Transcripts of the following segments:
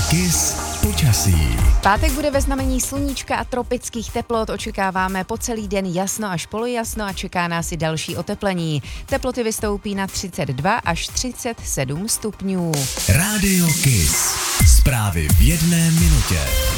Kiss počasí. Pátek bude ve znamení sluníčka a tropických teplot. Očekáváme po celý den jasno až polojasno a čeká nás i další oteplení. Teploty vystoupí na 32 až 37 stupňů. Rádio Kiss. Zprávy v jedné minutě.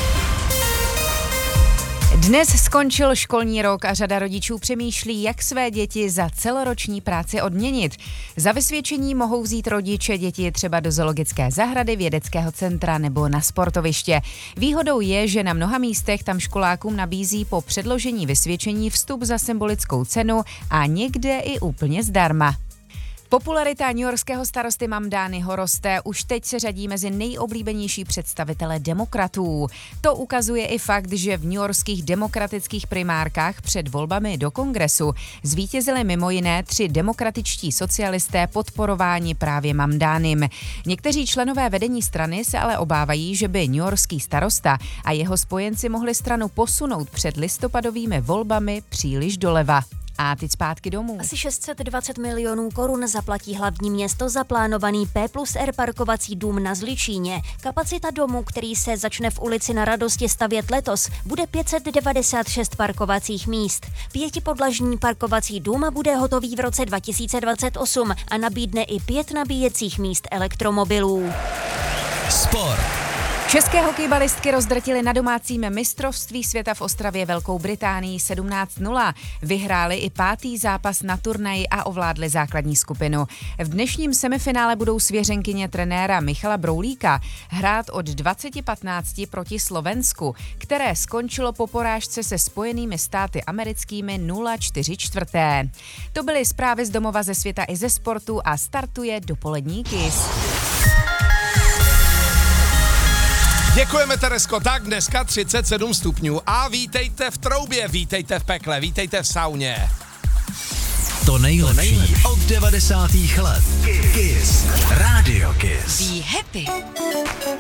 Dnes skončil školní rok a řada rodičů přemýšlí, jak své děti za celoroční práci odměnit. Za vysvědčení mohou vzít rodiče děti třeba do zoologické zahrady, vědeckého centra nebo na sportoviště. Výhodou je, že na mnoha místech tam školákům nabízí po předložení vysvědčení vstup za symbolickou cenu a někde i úplně zdarma. Popularita newyorského starosty Mamdányho roste, už teď se řadí mezi nejoblíbenější představitele demokratů. To ukazuje i fakt, že v newyorských demokratických primárkách před volbami do kongresu zvítězili mimo jiné 3 demokratičtí socialisté podporováni právě Mamdáným. Někteří členové vedení strany se ale obávají, že by newyorský starosta a jeho spojenci mohli stranu posunout před listopadovými volbami příliš doleva. A teď zpátky domů. Asi 620 milionů korun zaplatí hlavní město za plánovaný P+R parkovací dům na Zličíně. Kapacita domu, který se začne v ulici Na Radosti stavět letos, bude 596 parkovacích míst. 5podlažní parkovací dům bude hotový v roce 2028 a nabídne i 5 nabíjecích míst elektromobilů. Sport. České hokejbalistky rozdrtily na domácím mistrovství světa v Ostravě Velkou Británii 17-0. Vyhráli i 5. zápas na turnaji a ovládli základní skupinu. V dnešním semifinále budou svěřenkyně trenéra Michala Broulíka hrát od 20:15 proti Slovensku, které skončilo po porážce se Spojenými státy americkými 0-4. To byly zprávy z domova, ze světa i ze sportu a startuje dopolední Kiss. Děkujeme, Teresko. Tak dneska 37 stupňů a vítejte v troubě, vítejte v pekle, vítejte v sauně. To nejlepší od 90. let. Kiss. Rádio Kiss. Be happy.